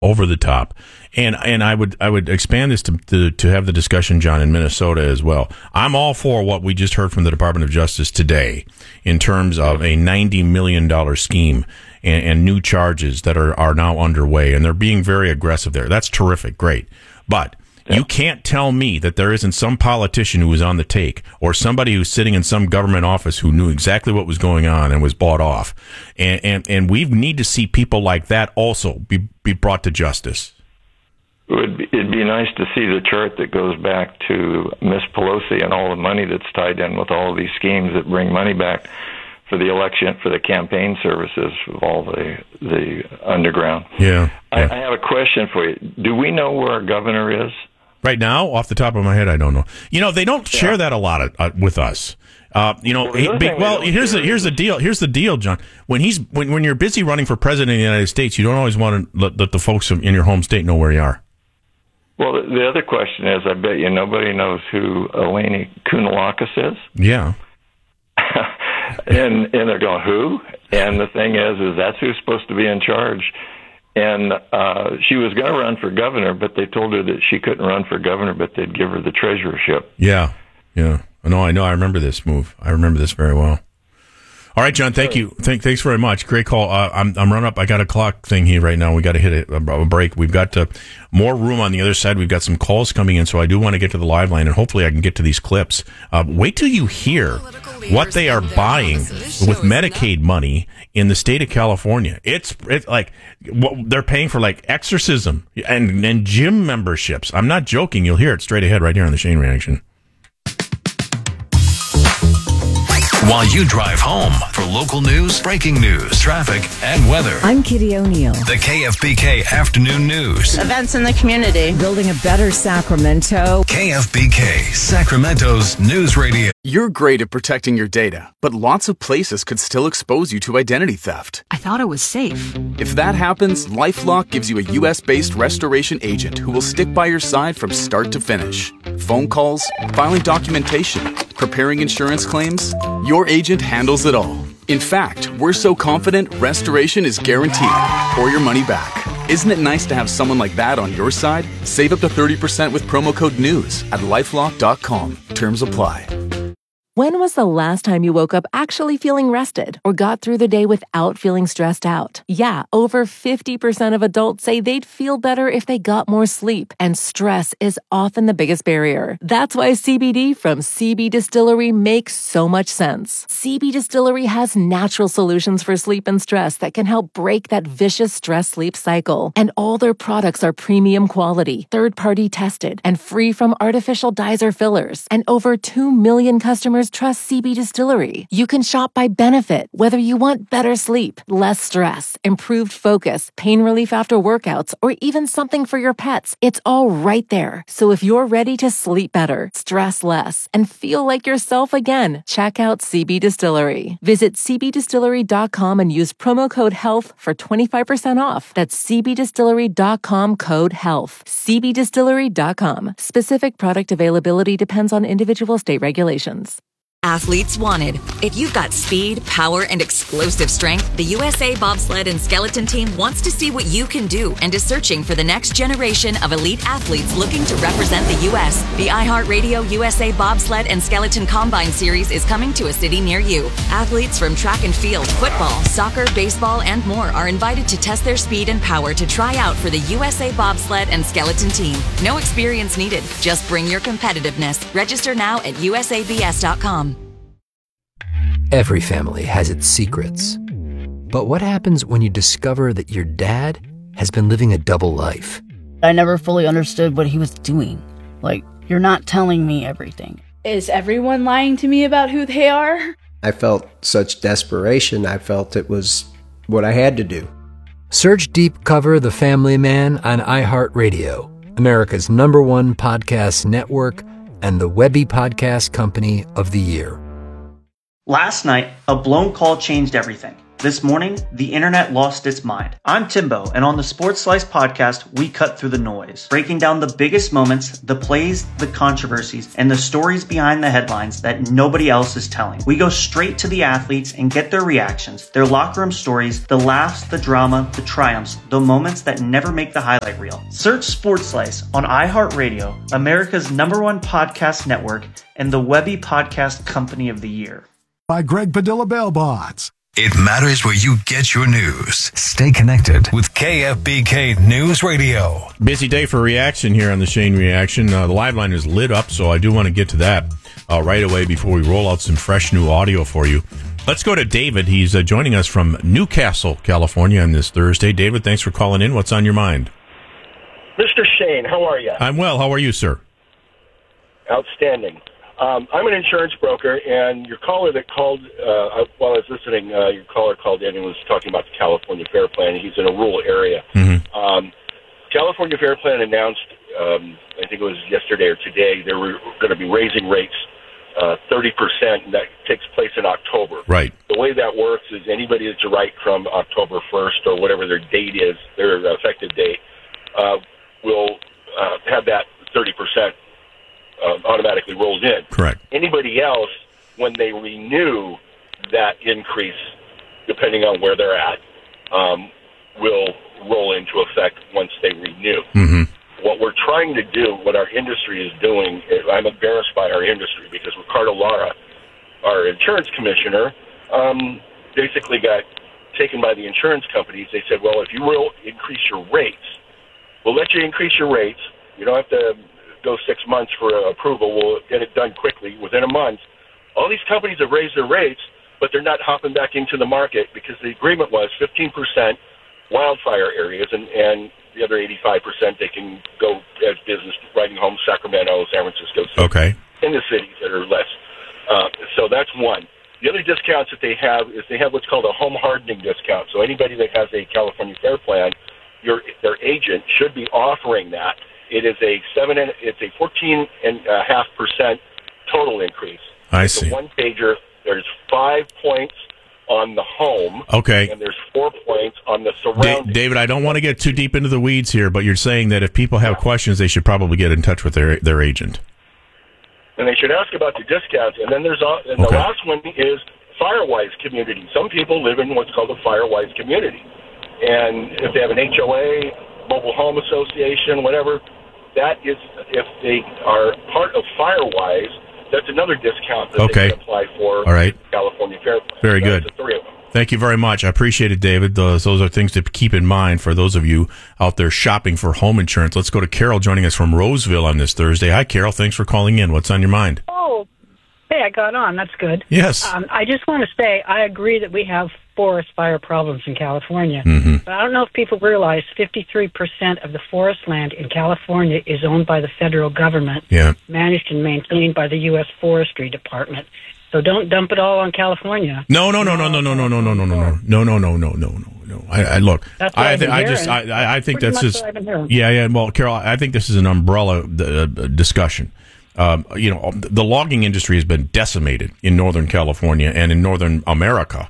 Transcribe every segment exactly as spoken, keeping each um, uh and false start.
Over the top. And and I would I would expand this to, to to have the discussion, John, in Minnesota as well. I'm all for what we just heard from the Department of Justice today in terms of a ninety million dollars scheme and, and new charges that are, are now underway, and they're being very aggressive there. That's terrific, great. But yeah. You can't tell me that there isn't some politician who was on the take or somebody who's sitting in some government office who knew exactly what was going on and was bought off. And and, and we need to see people like that also be, be brought to justice. It would be, it'd be nice to see the chart that goes back to Miss Pelosi and all the money that's tied in with all of these schemes that bring money back for the election, for the campaign services of all the the underground. Yeah. I, yeah. I have a question for you. Do we know where our governor is? Right now, off the top of my head, I don't know. You know, they don't yeah. share that a lot of, uh, with us. Uh, you know, well, he, big, well we here's the here's the deal. Here's the deal, John. When he's when when you're busy running for president of the United States, you don't always want to let, let the folks in your home state know where you are. Well, the other question is, I bet you nobody knows who Eleni Kounalakis is. Yeah. and and they're going, who? And the thing is, is that's who's supposed to be in charge. And uh, she was going to run for governor, but they told her that she couldn't run for governor, but they'd give her the treasurership. Yeah, yeah. No, I know. I remember this move. I remember this very well. All right, John. Thank you. Thank, thanks very much. Great call. Uh, I'm I'm running up. I got a clock thing here right now. We got to hit a, a break. We've got uh, more room on the other side. We've got some calls coming in, so I do want to get to the live line, and hopefully I can get to these clips. Uh, wait till you hear what they are buying with Medicaid money in the state of California. It's it's like what they're paying for, like exorcism and and gym memberships. I'm not joking. You'll hear it straight ahead right here on the Shane Reaction. While you drive home for local news, breaking news, traffic, and weather. I'm Kitty O'Neill. The K F B K Afternoon News. Events in the community. Building a better Sacramento. K F B K, Sacramento's news radio. You're great at protecting your data, but lots of places could still expose you to identity theft. I thought it was safe. If that happens, LifeLock gives you a U S-based restoration agent who will stick by your side from start to finish. Phone calls, filing documentation, preparing insurance claims. Your agent handles it all. In fact, we're so confident restoration is guaranteed or your money back. Isn't it nice to have someone like that on your side? Save up to thirty percent with promo code NEWS at lifelock dot com. Terms apply. When was the last time you woke up actually feeling rested or got through the day without feeling stressed out? Yeah, over fifty percent of adults say they'd feel better if they got more sleep, and stress is often the biggest barrier. That's why C B D from C B Distillery makes so much sense. C B Distillery has natural solutions for sleep and stress that can help break that vicious stress-sleep cycle. And all their products are premium quality, third-party tested, and free from artificial dyes or fillers. And over two million customers trust C B Distillery. You can shop by benefit, whether you want better sleep, less stress, improved focus, pain relief after workouts, or even something for your pets. It's all right there. So if you're ready to sleep better, stress less, and feel like yourself again, check out C B Distillery. Visit c b distillery dot com and use promo code HEALTH for twenty-five percent off. That's c b distillery dot com code HEALTH. c b distillery dot com. Specific product availability depends on individual state regulations. Athletes wanted. If you've got speed, power, and explosive strength, the U S A Bobsled and Skeleton Team wants to see what you can do and is searching for the next generation of elite athletes looking to represent the U S The iHeartRadio U S A Bobsled and Skeleton Combine Series is coming to a city near you. Athletes from track and field, football, soccer, baseball, and more are invited to test their speed and power to try out for the U S A Bobsled and Skeleton Team. No experience needed. Just bring your competitiveness. Register now at u s a b s dot com. Every family has its secrets. But what happens when you discover that your dad has been living a double life? I never fully understood what he was doing. Like, you're not telling me everything. Is everyone lying to me about who they are? I felt such desperation. I felt it was what I had to do. Search Deep Cover The Family Man on iHeartRadio, America's number one podcast network and the Webby Podcast Company of the Year. Last night, a blown call changed everything. This morning, the internet lost its mind. I'm Timbo, and on the Sports Slice podcast, we cut through the noise, breaking down the biggest moments, the plays, the controversies, and the stories behind the headlines that nobody else is telling. We go straight to the athletes and get their reactions, their locker room stories, the laughs, the drama, the triumphs, the moments that never make the highlight reel. Search Sports Slice on iHeartRadio, America's number one podcast network, and the Webby Podcast Company of the Year. By Greg Padilla Bail Bonds. It matters where you get your news. Stay connected with K F B K News Radio. Busy day for reaction here on the Shane Reaction. Uh, the live line is lit up, so I do want to get to that uh, right away before we roll out some fresh new audio for you. Let's go to David. He's uh, joining us from Newcastle, California on this Thursday. David, thanks for calling in. What's on your mind? Mister Shane, how are you? I'm well. How are you, sir? Outstanding. Um, I'm an insurance broker, and your caller that called, uh, while I was listening, uh, your caller called in and was talking about the California Fair Plan. He's in a rural area. Mm-hmm. Um, California Fair Plan announced, um, I think it was yesterday or today, they were going to be raising rates uh, thirty percent, and that takes place in October. Right. The way that works is anybody that's right from October first or whatever their date is, their effective date, uh, will uh, have that thirty percent Uh, automatically rolled in. Correct. Anybody else, when they renew that increase, depending on where they're at, um, will roll into effect once they renew. Mm-hmm. What we're trying to do, what our industry is doing, is I'm embarrassed by our industry because Ricardo Lara, our insurance commissioner, um, basically got taken by the insurance companies. They said, well, if you will increase your rates, we'll let you increase your rates. You don't have to go six months for uh, approval. We'll get it done quickly within a month. All these companies have raised their rates, but they're not hopping back into the market because the agreement was fifteen percent wildfire areas, and, and the other eighty-five percent they can go as business, writing home, Sacramento, San Francisco, okay, in the cities that are less. Uh, so that's one. The other discounts that they have is they have what's called a home hardening discount. So anybody that has a California Fair Plan, your their agent should be offering that. It is a seven and it's a fourteen and a half percent total increase. I it's see. A one pager. There's five points on the home. Okay. And there's four points on the surrounding. Da- David, I don't want to get too deep into the weeds here, but you're saying that if people have questions, they should probably get in touch with their their agent. And they should ask about the discounts. And then there's a, and the Okay. last one is Firewise community. Some people live in what's called a Firewise community, and if they have an H O A, mobile home association, whatever. That is, if they are part of Firewise, that's another discount that Okay. they can apply for. All right. California Fair Plan. Very So good. that's the three of them. Thank you very much. I appreciate it, David. Those, those are things to keep in mind for those of you out there shopping for home insurance. Let's go to Carol joining us from Roseville on this Thursday. Hi, Carol. Thanks for calling in. What's on your mind? Oh, hey, I got on. That's good. Yes. Um, I just want to say I agree that we have forest fire problems in California. Mm-hmm. But I don't know if people realize fifty-three percent of the forest land in California is owned by the federal government, Yeah. managed and maintained by the U S Forestry Department. So don't dump it all on California. No, no, no, no, no, no, no, no, no, no, no, no, no, no, no, no, no, no. I, I look. That's what I, I've th- been I just, hearing. I, I think Pretty that's much just. what I've been hearing. Yeah, yeah. Well, Carol, I think this is an umbrella uh, discussion. Um, you know, the logging industry has been decimated in Northern California and in Northern America.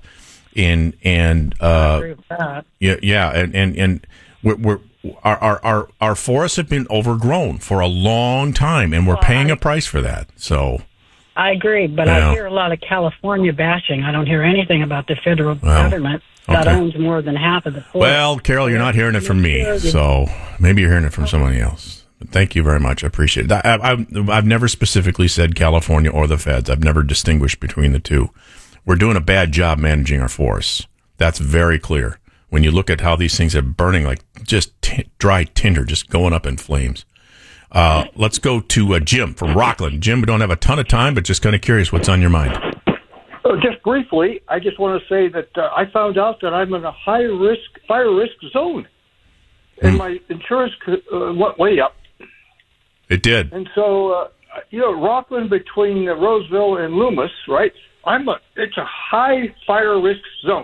In and uh, I agree with that. yeah, yeah, and and and we're, we're our, our our our forests have been overgrown for a long time, and we're Well, paying I- a price for that. So. I agree, but Yeah. I hear a lot of California bashing. I don't hear anything about the federal Well, government that okay. owns more than half of the forest. Well, Carol, you're not hearing it from me, so maybe you're hearing it from somebody else. But thank you very much. I appreciate it. I, I've, I've never specifically said California or the feds. I've never distinguished between the two. We're doing a bad job managing our forests. That's very clear. When you look at how these things are burning like just t- dry tinder, just going up in flames. Uh, let's go to uh, Jim from Rockland. Jim, we don't have a ton of time, but just kind of curious what's on your mind. Uh, just briefly, I just want to say that uh, I found out that I'm in a high risk, fire risk zone, and Mm. my insurance uh, went way up. It did. And so, uh, you know, Rockland between uh, Roseville and Loomis, right? I'm a, it's a high fire risk zone,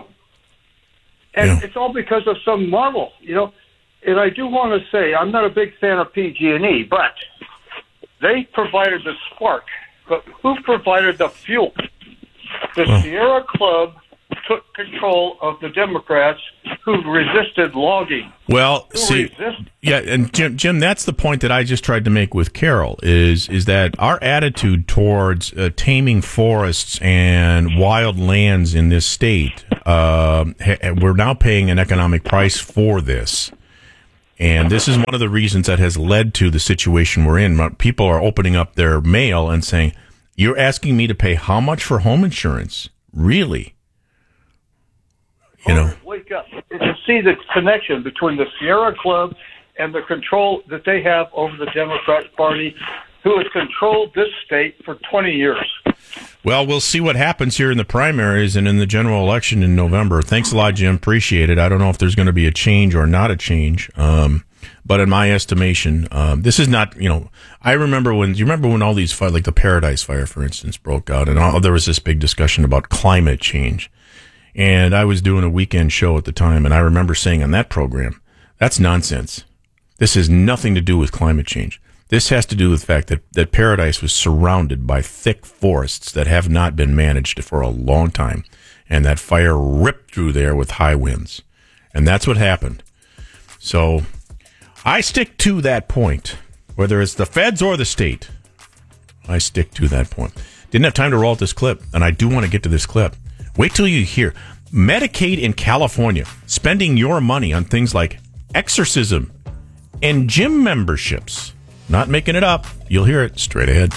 and Yeah. it's all because of some model, you know. And I do want to say I'm not a big fan of P G and E, but they provided the spark. But who provided the fuel? The Well. Sierra Club took control of the Democrats who resisted logging. Well, who see, resist- yeah, and Jim, Jim, that's the point that I just tried to make with Carol is is that our attitude towards uh, taming forests and wild lands in this state, uh, ha- we're now paying an economic price for this. And this is one of the reasons that has led to the situation we're in. People are opening up their mail and saying, "You're asking me to pay how much for home insurance? Really?" You know, wake up and see the connection between the Sierra Club and the control that they have over the Democratic Party, who has controlled this state for twenty years. Well, we'll see what happens here in the primaries and in the general election in November. Thanks a lot, Jim. Appreciate it. I don't know if there's going to be a change or not a change. Um, but in my estimation, um, this is not, you know, I remember when, you remember when all these fire, like the Paradise Fire, for instance, broke out and all, there was this big discussion about climate change. And I was doing a weekend show at the time, and I remember saying on that program, that's nonsense. This has nothing to do with climate change. This has to do with the fact that, that Paradise was surrounded by thick forests that have not been managed for a long time. And that fire ripped through there with high winds. And that's what happened. So I stick to that point, whether it's the feds or the state. I stick to that point. Didn't have time to roll out this clip, and I do want to get to this clip. Wait till you hear Medicaid in California spending your money on things like exorcism and gym memberships. Not making it up. You'll hear it straight ahead.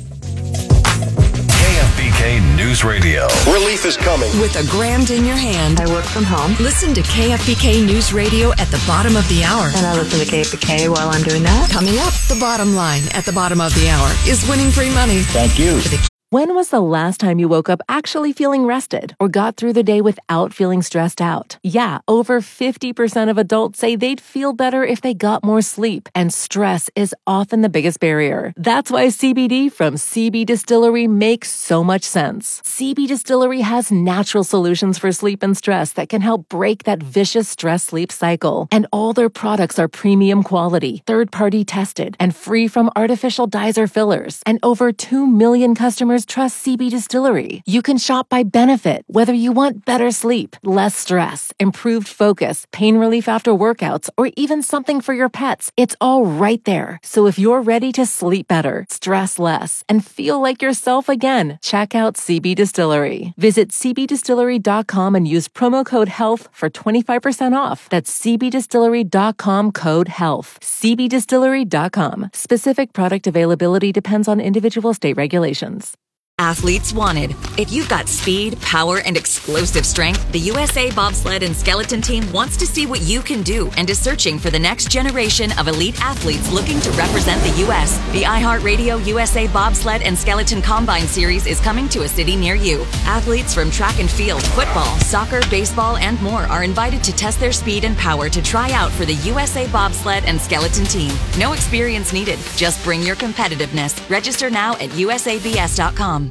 K F B K News Radio. Relief is coming. With a grand in your hand. I work from home. Listen to K F B K News Radio at the bottom of the hour. And I listen to K F B K while I'm doing that. Coming up, the bottom line at the bottom of the hour is winning free money. Thank you. When was the last time you woke up actually feeling rested or got through the day without feeling stressed out? Yeah, over fifty percent of adults say they'd feel better if they got more sleep, and stress is often the biggest barrier. That's why C B D from C B Distillery makes so much sense. C B Distillery has natural solutions for sleep and stress that can help break that vicious stress-sleep cycle. And all their products are premium quality, third-party tested, and free from artificial dyes or fillers. And over two million customers trust C B Distillery. You can shop by benefit, whether you want better sleep, less stress, improved focus, pain relief after workouts, or even something for your pets. It's all right there. So if you're ready to sleep better, stress less, and feel like yourself again, check out C B Distillery. Visit c b distillery dot com and use promo code HEALTH for twenty-five percent off. That's c b distillery dot com code HEALTH. c b distillery dot com. Specific product availability depends on individual state regulations. Athletes wanted. If you've got speed, power, and explosive strength, the U S A Bobsled and Skeleton Team wants to see what you can do and is searching for the next generation of elite athletes looking to represent the U S The iHeartRadio U S A Bobsled and Skeleton Combine Series is coming to a city near you. Athletes from track and field, football, soccer, baseball, and more are invited to test their speed and power to try out for the U S A Bobsled and Skeleton Team. No experience needed. Just bring your competitiveness. Register now at u s a b s dot com.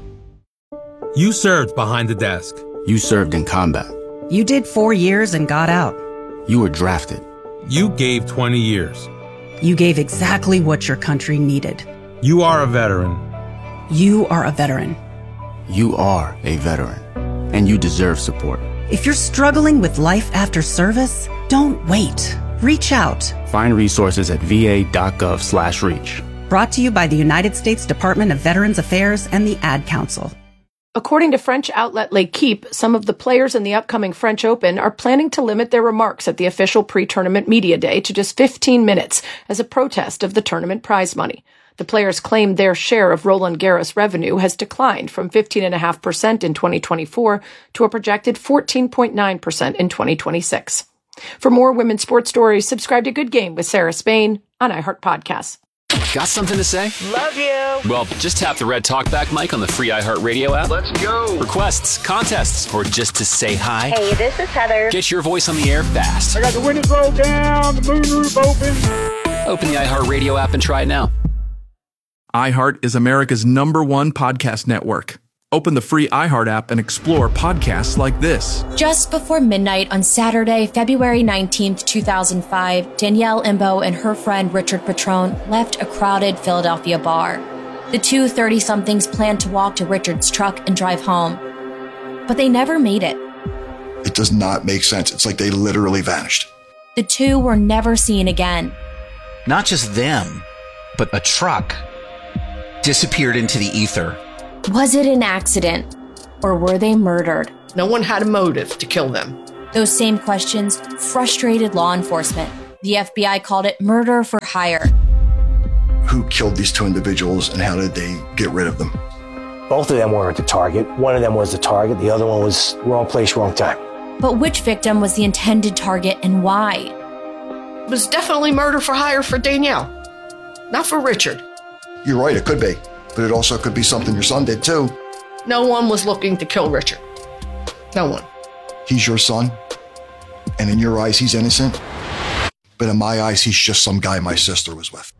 You served behind the desk. You served in combat. You did four years and got out. You were drafted. You gave twenty years. You gave exactly what your country needed. You are a veteran. You are a veteran. You are a veteran. And you deserve support. If you're struggling with life after service, don't wait. Reach out. Find resources at v a dot gov slash reach. Brought to you by the United States Department of Veterans Affairs and the Ad Council. According to French outlet L'Equipe, some of the players in the upcoming French Open are planning to limit their remarks at the official pre-tournament media day to just fifteen minutes as a protest of the tournament prize money. The players claim their share of Roland Garros revenue has declined from fifteen point five percent in twenty twenty-four to a projected fourteen point nine percent in twenty twenty-six. For more women's sports stories, subscribe to Good Game with Sarah Spain on iHeart Podcasts. Got something to say? Love you. Well, just tap the red talkback mic on the free iHeartRadio app. Let's go. Requests, contests, or just to say hi. Hey, this is Heather. Get your voice on the air fast. I got the windows rolled down, the moonroof open. Open the iHeartRadio app and try it now. iHeart is America's number one podcast network. Open the free iHeart app and explore podcasts like this. Just before midnight on Saturday, February nineteenth, two thousand five, Danielle Imbo and her friend Richard Patrone left a crowded Philadelphia bar. The two thirty-somethings planned to walk to Richard's truck and drive home. But they never made it. It does not make sense. It's like they literally vanished. The two were never seen again. Not just them, but a truck disappeared into the ether. Was it an accident, or were they murdered? No one had a motive to kill them. Those same questions frustrated law enforcement. The F B I called it murder for hire. Who killed these two individuals and how did they get rid of them? Both of them weren't the target. One of them was the target. The other one was wrong place, wrong time. But which victim was the intended target and why? It was definitely murder for hire for Danielle, not for Richard. You're right, it could be. But it also could be something your son did too. No one was looking to kill Richard. No one. He's your son, and in your eyes, he's innocent. But in my eyes, he's just some guy my sister was with.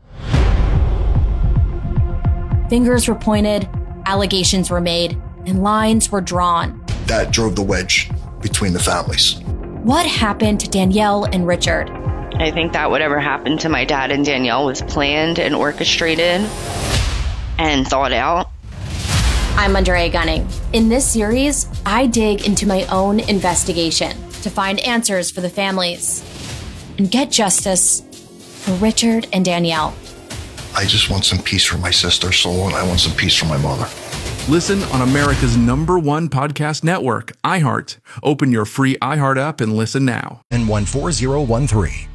Fingers were pointed, allegations were made, and lines were drawn. That drove the wedge between the families. What happened to Danielle and Richard? I think that whatever happened to my dad and Danielle was planned and orchestrated and thought out. I'm Andrea Gunning. In this series, I dig into my own investigation to find answers for the families and get justice for Richard and Danielle. I just want some peace for my sister's soul, and I want some peace for my mother. Listen on America's number one podcast network, iHeart. Open your free iHeart app and listen now. And one four zero one three.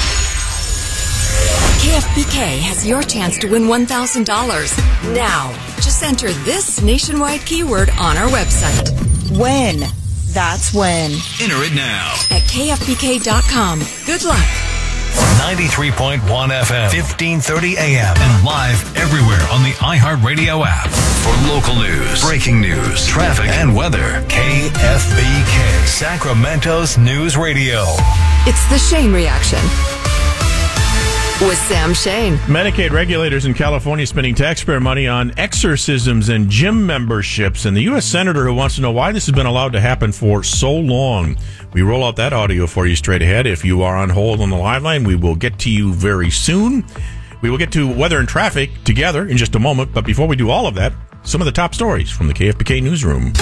K F B K has your chance to win one thousand dollars. Now, just enter this nationwide keyword on our website. When. That's when. Enter it now at K F B K dot com. Good luck. ninety-three point one F M, fifteen thirty A M, and live everywhere on the iHeartRadio app. For local news, breaking news, traffic, and weather, K F B K, Sacramento's News Radio. It's the Shane Reaction with Sam Shane. Medicaid regulators in California spending taxpayer money on exorcisms and gym memberships, and the U S senator who wants to know why this has been allowed to happen for so long. We roll out that audio for you straight ahead. If you are on hold on the live line, we will get to you very soon. We will get to weather and traffic together in just a moment, but before we do all of that, some of the top stories from the K F B K newsroom.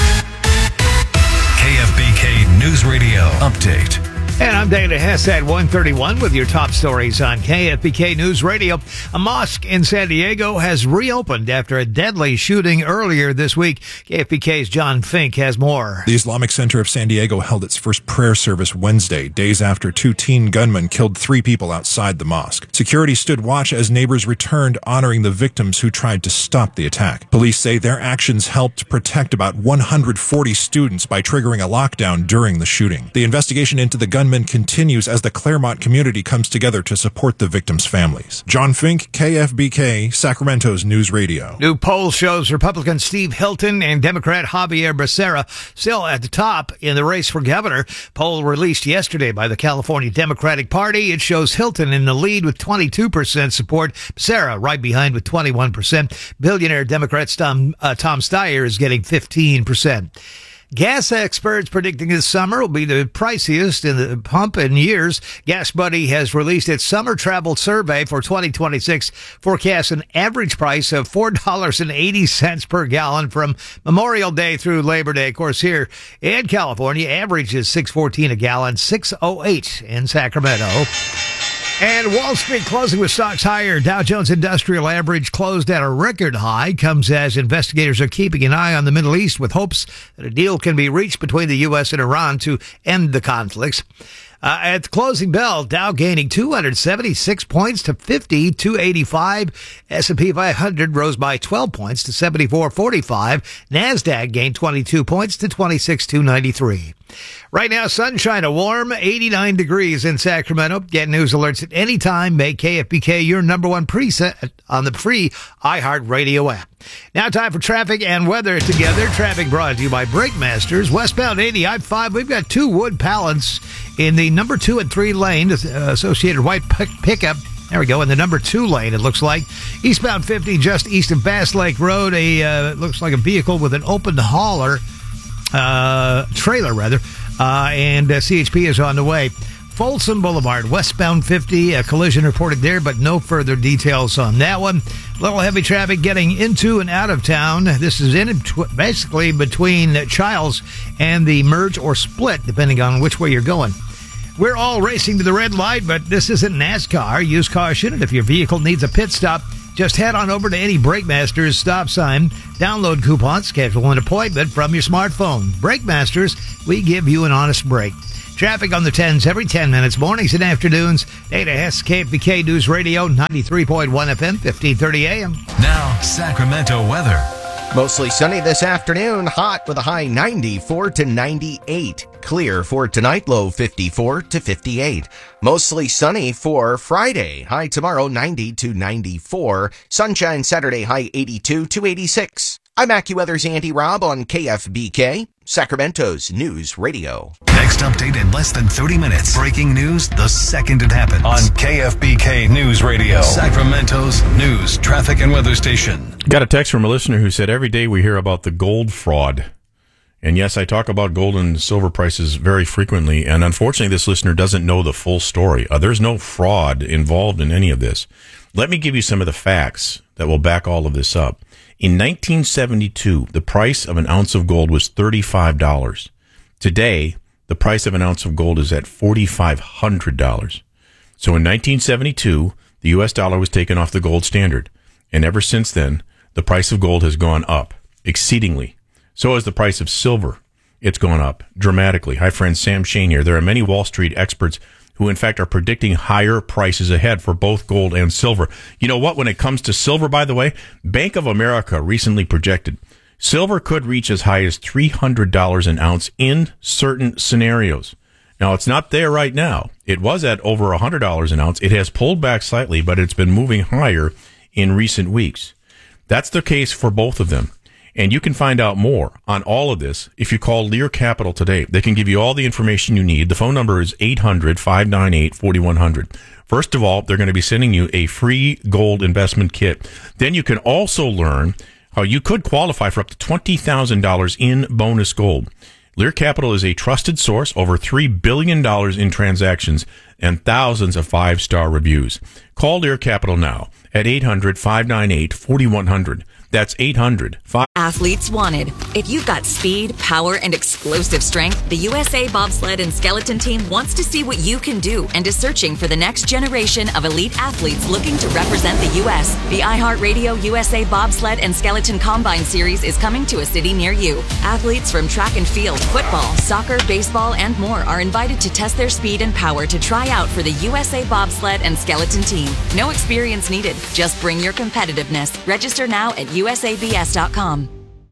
K F B K News Radio Update. And I'm Dana Hess at one thirty-one with your top stories on K F B K News Radio. A mosque in San Diego has reopened after a deadly shooting earlier this week. K F B K's John Fink has more. The Islamic Center of San Diego held its first prayer service Wednesday, days after two teen gunmen killed three people outside the mosque. Security stood watch as neighbors returned, honoring the victims who tried to stop the attack. Police say their actions helped protect about one hundred forty students by triggering a lockdown during the shooting. The investigation into the gunmen continues as the Claremont community comes together to support the victims' families. John Fink, K F B K, Sacramento's News Radio. New poll shows Republican Steve Hilton and Democrat Javier Becerra still at the top in the race for governor. Poll released yesterday by the California Democratic Party. It shows Hilton in the lead with twenty-two percent support. Becerra right behind with twenty-one percent. Billionaire Democrat Tom, uh, Tom Steyer is getting fifteen percent. Gas experts predicting this summer will be the priciest in the pump in years. Gas Buddy has released its summer travel survey for twenty twenty-six, forecasts an average price of four dollars and eighty cents per gallon from Memorial Day through Labor Day. Of course, here in California, average is six fourteen a gallon, six oh eight in Sacramento. And Wall Street closing with stocks higher. Dow Jones Industrial Average closed at a record high. Comes as investigators are keeping an eye on the Middle East with hopes that a deal can be reached between the U S and Iran to end the conflicts. Uh, at the closing bell, Dow gaining two hundred seventy-six points to fifty two eighty-five. S and P five hundred rose by twelve points to seventy-four forty-five. NASDAQ gained twenty-two points to twenty-six two ninety-three. Right now, sunshine, a warm eighty-nine degrees in Sacramento. Get news alerts at any time. Make K F B K your number one preset on the free iHeartRadio app. Now time for traffic and weather together. Traffic brought to you by Brake Masters. Westbound eighty I five, we've got two wood pallets in the number two and three lane, uh, associated white pick- pickup. There we go, in the number two lane, it looks like. Eastbound fifty, just east of Bass Lake Road, a uh, looks like a vehicle with an open hauler, uh, trailer rather, uh, and uh, C H P is on the way. Folsom Boulevard, westbound fifty. A collision reported there, but no further details on that one. A little heavy traffic getting into and out of town. This is in basically between Childs and the merge or split, depending on which way you're going. We're all racing to the red light, but this isn't NASCAR. Use caution, and if your vehicle needs a pit stop, just head on over to any Brakemasters stop sign, download coupons, schedule an appointment from your smartphone. Brakemasters, we give you an honest break. Traffic on the tens every ten minutes, mornings and afternoons. Data Hess, K F B K News Radio, ninety-three point one F M, fifteen thirty A M. Now, Sacramento weather. Mostly sunny this afternoon, hot with a high ninety-four to ninety-eight. Clear for tonight, low fifty-four to fifty-eight. Mostly sunny for Friday, high tomorrow ninety to ninety-four. Sunshine Saturday, high eighty-two to eighty-six. I'm AccuWeather's Andy Robb on K F B K, Sacramento's News Radio. Next update in less than thirty minutes. Breaking news the second it happens. On K F B K News Radio, Sacramento's news, traffic, and weather station. Got a text from a listener who said, every day we hear about the gold fraud. And yes, I talk about gold and silver prices very frequently, and unfortunately this listener doesn't know the full story. Uh, there's no fraud involved in any of this. Let me give you some of the facts that will back all of this up. In nineteen seventy-two, the price of an ounce of gold was thirty-five dollars. Today, the price of an ounce of gold is at four thousand five hundred dollars. So in nineteen seventy-two, the U S dollar was taken off the gold standard. And ever since then, the price of gold has gone up exceedingly. So has the price of silver. It's gone up dramatically. Hi, friend, Sam Shane here. There are many Wall Street experts who, in fact, are predicting higher prices ahead for both gold and silver. You know what? When it comes to silver, by the way, Bank of America recently projected silver could reach as high as three hundred dollars an ounce in certain scenarios. Now, it's not there right now. It was at over one hundred dollars an ounce. It has pulled back slightly, but it's been moving higher in recent weeks. That's the case for both of them. And you can find out more on all of this if you call Lear Capital today. They can give you all the information you need. The phone number is eight hundred, five nine eight, four one zero zero. First of all, they're going to be sending you a free gold investment kit. Then you can also learn how you could qualify for up to twenty thousand dollars in bonus gold. Lear Capital is a trusted source, over three billion dollars in transactions and thousands of five-star reviews. Call Lear Capital now at eight hundred, five nine eight, four one zero zero. That's eight hundred. Athletes wanted. If you've got speed, power, and explosive strength, the U S A Bobsled and Skeleton Team wants to see what you can do and is searching for the next generation of elite athletes looking to represent the U S. The iHeartRadio U S A Bobsled and Skeleton Combine Series is coming to a city near you. Athletes from track and field, football, soccer, baseball, and more are invited to test their speed and power to try out for the U S A Bobsled and Skeleton Team. No experience needed. Just bring your competitiveness. Register now at U S A B S dot com.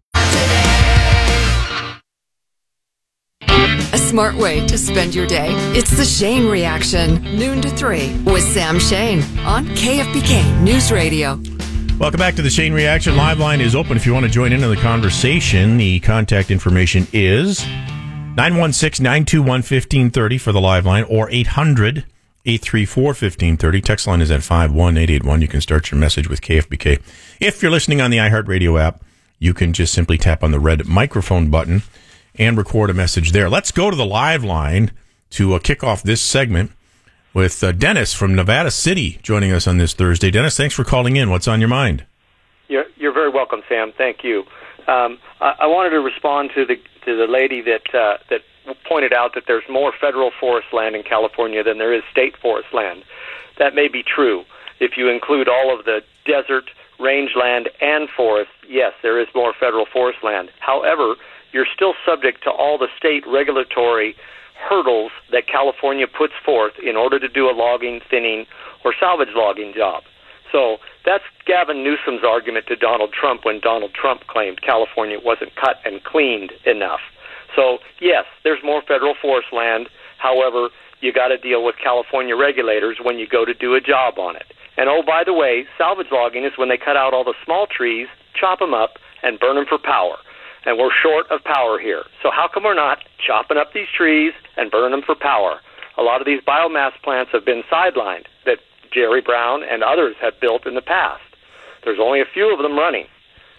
A smart way to spend your day. It's the Shane Reaction, noon to three, with Sam Shane on K F B K News Radio. Welcome back to the Shane Reaction. Live line is open if you want to join in on the conversation. The contact information is nine one six, nine two one, one five three zero for the live line, or eight hundred, eight three four, one five three zero. Text line is at five one eight eight one. You can start your message with K F B K. If you're listening on the iHeartRadio app, you can just simply tap on the red microphone button and record a message there. Let's go to the live line to uh, kick off this segment with uh, Dennis from Nevada City joining us on this Thursday. Dennis, thanks for calling in. What's on your mind? You're, you're very welcome, Sam. Thank you. Um, I, I wanted to respond to the to the lady that uh, that pointed out that there's more federal forest land in California than there is state forest land. That may be true. If you include all of the desert, rangeland, and forest, yes, there is more federal forest land. However, you're still subject to all the state regulatory hurdles that California puts forth in order to do a logging, thinning, or salvage logging job. So that's Gavin Newsom's argument to Donald Trump when Donald Trump claimed California wasn't cut and cleaned enough. So, yes, there's more federal forest land. However, you got to deal with California regulators when you go to do a job on it. And, oh, by the way, salvage logging is when they cut out all the small trees, chop them up, and burn them for power. And we're short of power here. So how come we're not chopping up these trees and burning them for power? A lot of these biomass plants have been sidelined that Jerry Brown and others have built in the past. There's only a few of them running.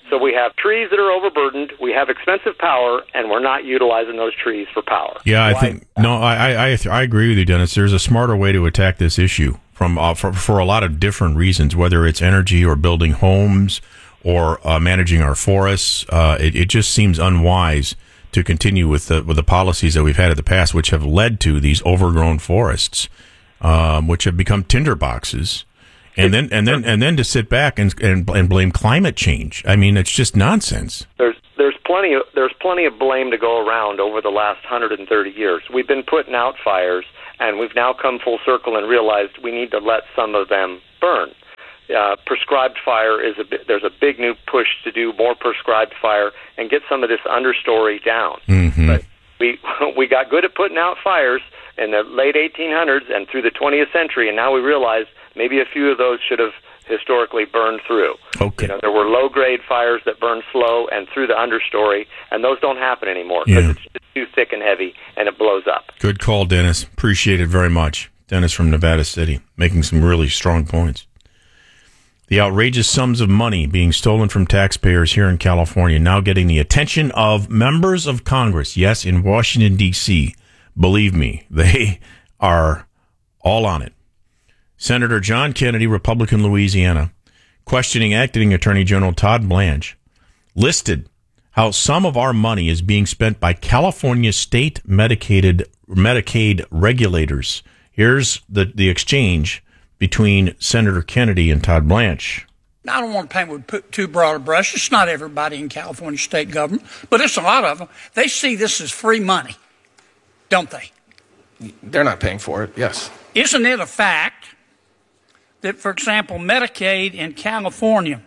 So we have trees that are overburdened, we have expensive power, and we're not utilizing those trees for power. Yeah, I Why? think no, I, I I agree with you, Dennis. There's a smarter way to attack this issue from uh, for, for a lot of different reasons, whether it's energy or building homes or uh, managing our forests. Uh, it, it just seems unwise to continue with the with the policies that we've had in the past, which have led to these overgrown forests, um, which have become tinderboxes. And then, and then, and then to sit back and, and and blame climate change. I mean, it's just nonsense. There's there's plenty of there's plenty of blame to go around over the last one hundred thirty years. We've been putting out fires, and we've now come full circle and realized we need to let some of them burn. Uh, prescribed fire is a bit, there's a big new push to do more prescribed fire and get some of this understory down. Mm-hmm. But we we got good at putting out fires in the late eighteen hundreds and through the twentieth century, and now we realize maybe a few of those should have historically burned through. Okay. You know, there were low-grade fires that burned slow and through the understory, and those don't happen anymore because Yeah. it's just too thick and heavy, and it blows up. Good call, Dennis. Appreciate it very much. Dennis from Nevada City, making some really strong points. The outrageous sums of money being stolen from taxpayers here in California now getting the attention of members of Congress. Yes, in Washington, D C Believe me, they are all on it. Senator John Kennedy, Republican Louisiana, questioning Acting Attorney General Todd Blanche, listed how some of our money is being spent by California state Medicaid, Medicaid regulators. Here's the, the exchange between Senator Kennedy and Todd Blanche. I don't want to paint with too broad a brush. It's not everybody in California state government, but it's a lot of them. They see this as free money, don't they? They're not paying for it, yes. Isn't it a fact that, for example, Medicaid in California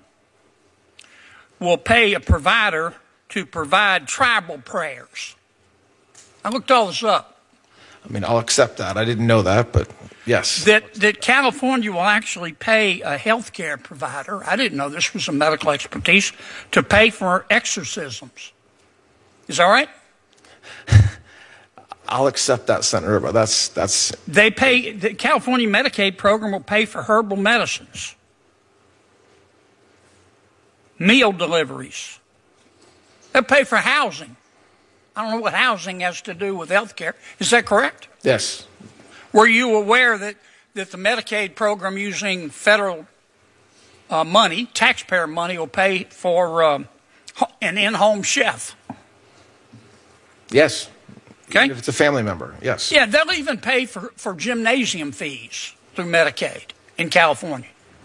will pay a provider to provide tribal prayers? I looked all this up. I mean, I'll accept that. I didn't know that, but yes. That that California will actually pay a health care provider, I didn't know this was a medical expertise, to pay for exorcisms. Is that right? I'll accept that, Senator, but that's that's. They pay, the California Medicaid program will pay for herbal medicines, meal deliveries. They'll pay for housing. I don't know what housing has to do with health care. Is that correct? Yes. Were you aware that, that the Medicaid program using federal uh, money, taxpayer money, will pay for um, an in-home chef? Yes. Okay. If it's a family member, yes. Yeah, they'll even pay for, for gymnasium fees through Medicaid in California.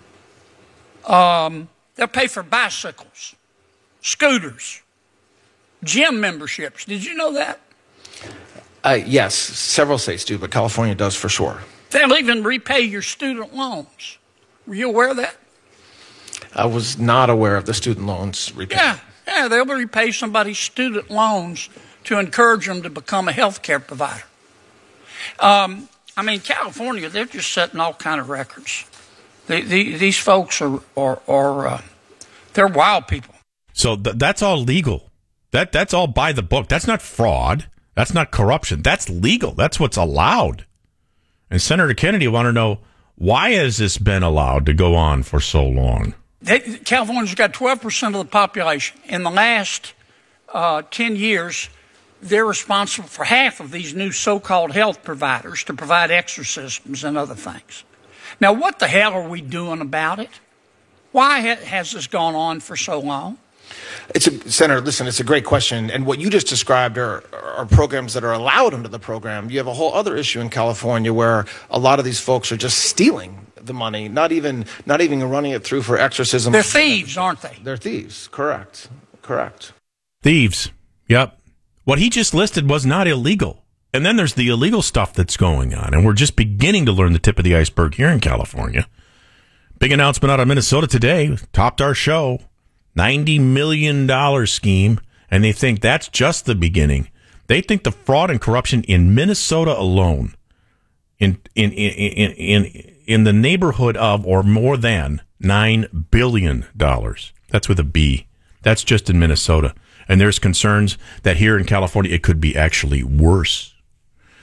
Um, they'll pay for bicycles, scooters, gym memberships. Did you know that? Uh, yes, several states do, but California does for sure. They'll even repay your student loans. Were you aware of that? I was not aware of the student loans repayment. Yeah, yeah, they'll repay somebody's student loans to encourage them to become a health care provider. Um, I mean, California, they're just setting all kind of records. The, the, these folks are, are, are uh, they're wild people. So th- that's all legal. That That's all by the book. That's not fraud. That's not corruption. That's legal. That's what's allowed. And Senator Kennedy want to know, why has this been allowed to go on for so long? They, California's got twelve percent of the population. In the last uh, ten years, they're responsible for half of these new so-called health providers to provide exorcisms and other things. Now, what the hell are we doing about it? Why ha- has this gone on for so long? It's a, Senator, listen, it's a great question. And what you just described are, are programs that are allowed under the program. You have a whole other issue in California where a lot of these folks are just stealing the money, not even not even running it through for exorcism. They're thieves, aren't they? They're thieves. Correct. Correct. Thieves. Yep. What he just listed was not illegal. And then there's the illegal stuff that's going on. And we're just beginning to learn the tip of the iceberg here in California. Big announcement out of Minnesota today. Topped our show. ninety million dollars scheme. And they think that's just the beginning. They think the fraud and corruption in Minnesota alone, in in in in in, in the neighborhood of or more than nine billion dollars. That's with a B. That's just in Minnesota. And there's concerns that here in California it could be actually worse.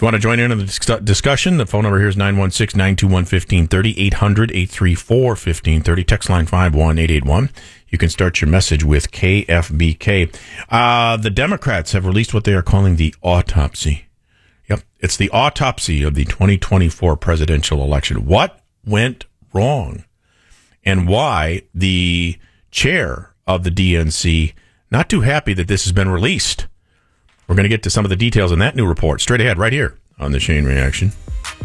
you want to join in on the dis- discussion, the phone number here is nine one six, nine two one, one five three zero, eight hundred, eight three four, one five three zero, text line five one eight eight one. You can start your message with K F B K. Uh, the Democrats have released what they are calling the autopsy. Yep, it's the autopsy of the twenty twenty-four presidential election. What went wrong? And why the chair of the D N C not too happy that this has been released. We're going to get to some of the details in that new report straight ahead right here on the Shane Reaction.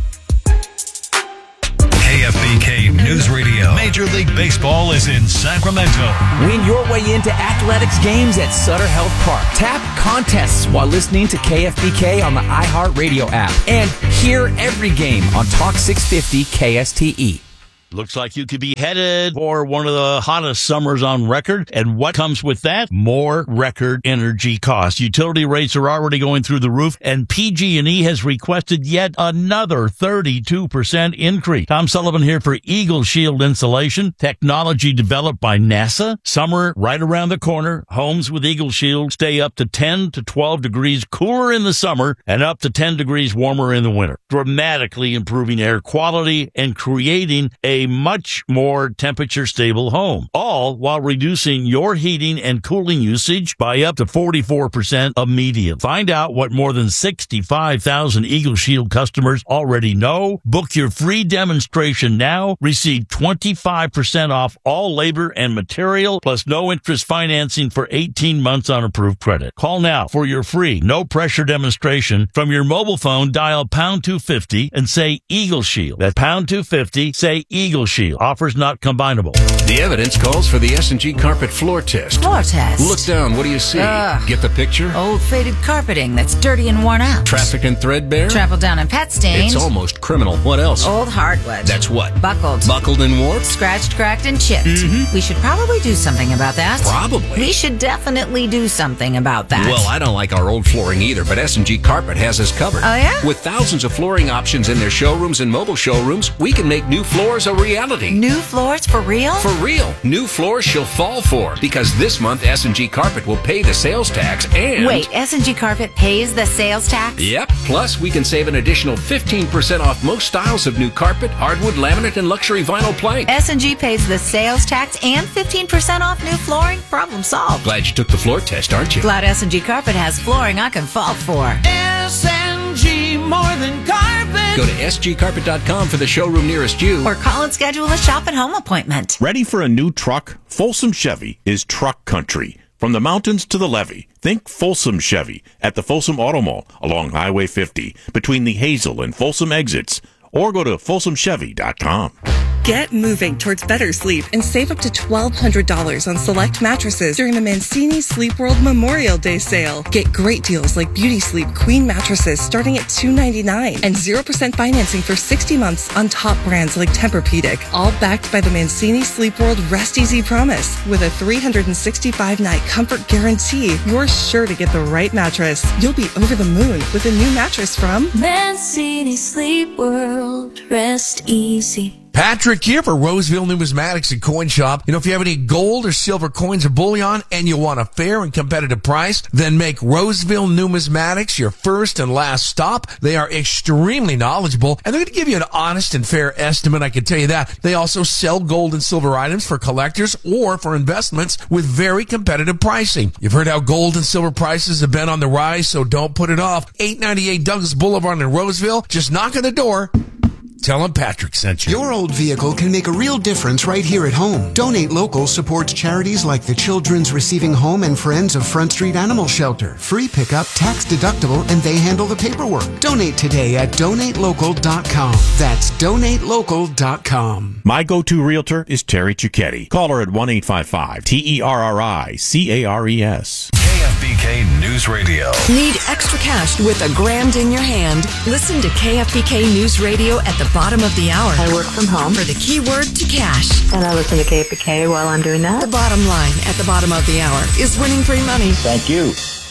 K F B K News Radio. Major League Baseball is in Sacramento. Win your way into athletics games at Sutter Health Park. Tap contests while listening to K F B K on the iHeartRadio app. And hear every game on Talk six fifty K S T E. Looks like you could be headed for one of the hottest summers on record. And what comes with that? More record energy costs. Utility rates are already going through the roof, and P G and E has requested yet another thirty-two percent increase. Tom Sullivan here for Eagle Shield Insulation, technology developed by NASA. Summer right around the corner. Homes with Eagle Shield stay up to ten to twelve degrees cooler in the summer and up to ten degrees warmer in the winter, dramatically improving air quality and creating a A much more temperature-stable home, all while reducing your heating and cooling usage by up to forty-four percent immediately. Find out what more than sixty-five thousand Eagle Shield customers already know. Book your free demonstration now. Receive twenty-five percent off all labor and material, plus no interest financing for eighteen months on approved credit. Call now for your free, no-pressure demonstration. From your mobile phone, dial pound two fifty and say Eagle Shield. That's pound two fifty, say Eagle Eagle Shield. Offers not combinable. The evidence calls for the S and G carpet floor test. Floor test? Look down. What do you see? Ugh. Get the picture? Old faded carpeting that's dirty and worn out. Traffic and threadbare? Trampled down and pet stained. It's almost criminal. What else? Old hardwood. That's what? Buckled. Buckled and warped? Scratched, cracked, and chipped. Mm-hmm. We should probably do something about that. Probably. We should definitely do something about that. Well, I don't like our old flooring either, but S and G Carpet has us covered. Oh, yeah? With thousands of flooring options in their showrooms and mobile showrooms, we can make new floors a reality. New floors for real? For real. New floors she'll fall for. Because this month, S and G Carpet will pay the sales tax and... Wait, S and G Carpet pays the sales tax? Yep. Plus, we can save an additional fifteen percent off most styles of new carpet, hardwood, laminate, and luxury vinyl plank. S and G pays the sales tax and fifteen percent off new flooring? Problem solved. Glad you took the floor test, aren't you? Glad S and G Carpet has flooring I can fall for. S and G more than carpet. Go to S G carpet dot com for the showroom nearest you. Or call and schedule a shop and home appointment. Ready for a new truck? Folsom Chevy is truck country. From the mountains to the levee, think Folsom Chevy at the Folsom Auto Mall along Highway fifty between the Hazel and Folsom exits, or go to folsom chevy dot com. Get moving towards better sleep and save up to twelve hundred dollars on select mattresses during the Mancini Sleep World Memorial Day sale. Get great deals like Beauty Sleep Queen mattresses starting at two hundred ninety-nine dollars and zero percent financing for sixty months on top brands like Tempur-Pedic, all backed by the Mancini Sleep World Rest Easy Promise. With a three hundred sixty-five night comfort guarantee, you're sure to get the right mattress. You'll be over the moon with a new mattress from Mancini Sleep World. Rest easy. Patrick here for Roseville Numismatics and Coin Shop. You know, if you have any gold or silver coins or bullion and you want a fair and competitive price, then make Roseville Numismatics your first and last stop. They are extremely knowledgeable, and they're going to give you an honest and fair estimate, I can tell you that. They also sell gold and silver items for collectors or for investments with very competitive pricing. You've heard how gold and silver prices have been on the rise, so don't put it off. eight ninety-eight Douglas Boulevard in Roseville. Just knock on the door. Tell them Patrick sent you. Your old vehicle can make a real difference right here at home. Donate Local supports charities like the Children's Receiving Home and Friends of Front Street Animal Shelter. Free pickup, tax deductible, and they handle the paperwork. Donate today at donate local dot com. That's donate local dot com. My go-to realtor is Terry Cicchetti. Call her at one eight five five T E R R I C A R E S. K F B K News Radio. Need extra cash with a grand in your hand? Listen to K F B K News Radio at the bottom of the hour. I work from home. For the keyword to cash. And I listen to K F B K while I'm doing that. The bottom line at the bottom of the hour is winning free money. Thank you.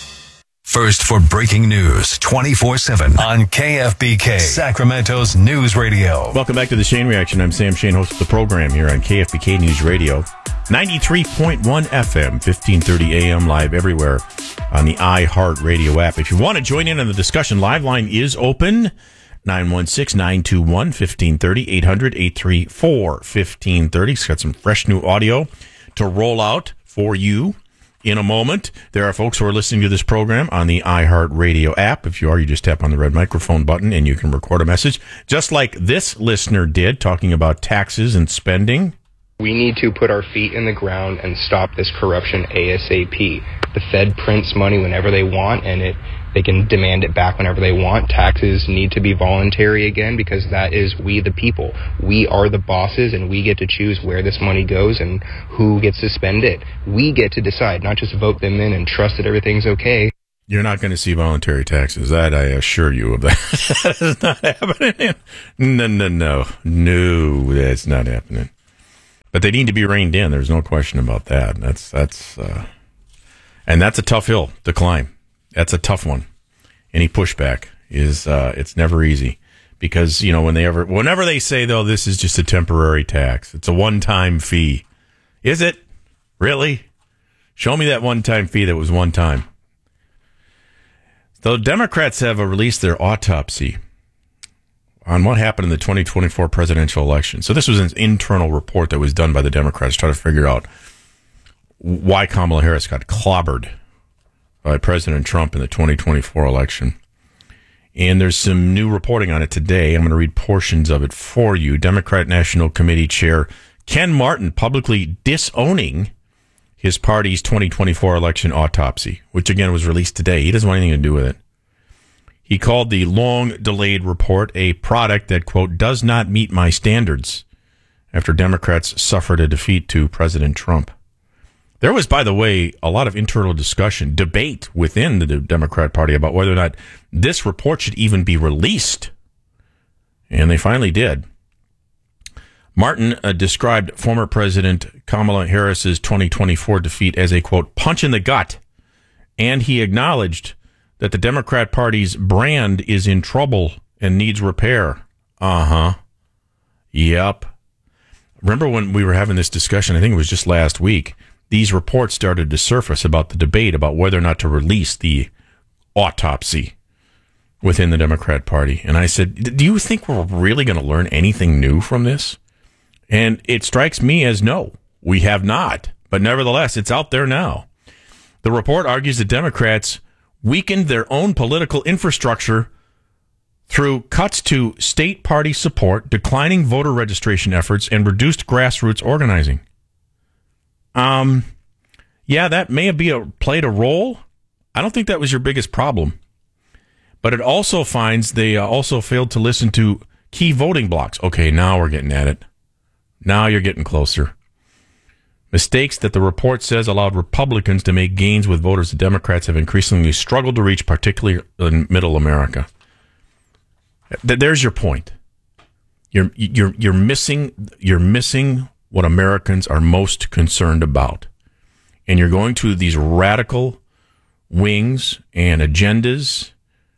First for breaking news twenty-four seven on K F B K, Sacramento's News Radio. Welcome back to the Shane Reaction. I'm Sam Shane, host of the program here on K F B K News Radio. ninety-three point one F M, fifteen thirty A M, live everywhere on the iHeartRadio app. If you want to join in on the discussion, live line is open. nine one six, nine two one, one five three zero, eight hundred, eight three four, one five three zero. It's got some fresh new audio to roll out for you in a moment. There are folks who are listening to this program on the iHeartRadio app. If you are, you just tap on the red microphone button and you can record a message, just like this listener did, talking about taxes and spending. We need to put our feet in the ground and stop this corruption ASAP. The Fed prints money whenever they want, and it they can demand it back whenever they want. Taxes need to be voluntary again, because that is we the people. We are the bosses, and we get to choose where this money goes and who gets to spend it. We get to decide, not just vote them in and trust that everything's okay. You're not going to see voluntary taxes. That I assure you of that. That is not happening. No, no, no. No, that's not happening. But they need to be reined in. There's no question about that. That's that's uh, and that's a tough hill to climb. That's a tough one. Any pushback is uh, it's never easy, because you know when they ever whenever they say though this is just a temporary tax, it's a one-time fee. Is it really? Show me that one-time fee that was one time. The Democrats have released their autopsy on what happened in the twenty twenty-four presidential election. So this was an internal report that was done by the Democrats to try to figure out why Kamala Harris got clobbered by President Trump in the twenty twenty-four election. And there's some new reporting on it today. I'm going to read portions of it for you. Democrat National Committee Chair Ken Martin publicly disowning his party's twenty twenty-four election autopsy, which again was released today. He doesn't want anything to do with it. He called the long-delayed report a product that, quote, does not meet my standards, after Democrats suffered a defeat to President Trump. There was, by the way, a lot of internal discussion, debate within the Democrat Party about whether or not this report should even be released. And they finally did. Martin uh, described former President Kamala Harris's twenty twenty-four defeat as a, quote, punch in the gut. And he acknowledged that the Democrat Party's brand is in trouble and needs repair. Uh-huh. Yep. Remember when we were having this discussion, I think it was just last week, these reports started to surface about the debate about whether or not to release the autopsy within the Democrat Party. And I said, do you think we're really going to learn anything new from this? And it strikes me as no, we have not. But nevertheless, it's out there now. The report argues that Democrats weakened their own political infrastructure through cuts to state party support, declining voter registration efforts, and reduced grassroots organizing. Um, yeah, that may have been a, played a role. I don't think that was your biggest problem. But it also finds they uh, also failed to listen to key voting blocks. Okay, now we're getting at it. Now you're getting closer. Mistakes that the report says allowed Republicans to make gains with voters the Democrats have increasingly struggled to reach, particularly in middle America. There's your point. You're you're you're missing you're missing what Americans are most concerned about. And you're going to these radical wings and agendas